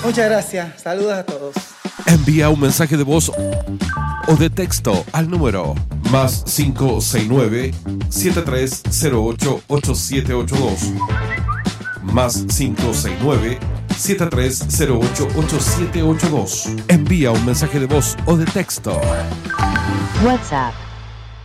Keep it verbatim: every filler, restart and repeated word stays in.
Muchas gracias. Saludos a todos. Envía un mensaje de voz o de texto al número más cinco seis nueve, siete tres cero ocho, ocho siete ocho dos. Más cinco seis nueve, siete tres cero ocho, ocho siete ocho dos. Envía un mensaje de voz o de texto. WhatsApp